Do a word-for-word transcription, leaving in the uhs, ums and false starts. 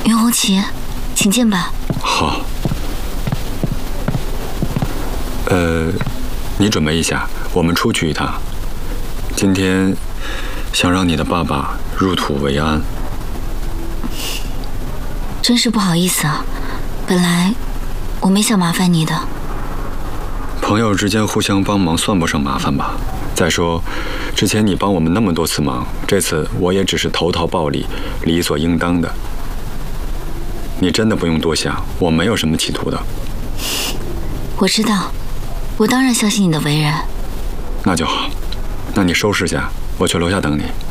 袁红旗，请进吧。 好。呃，你准备一下，我们出去一趟。今天想让你的爸爸入土为安。 真是不好意思啊，本来我没想麻烦你的。 朋友之间互相帮忙算不上麻烦吧？再说，之前你帮我们那么多次忙，这次我也只是投桃报李，理所应当的。你真的不用多想，我没有什么企图的。 我知道，我当然相信你的为人。 那就好，那你收拾下，我去楼下等你。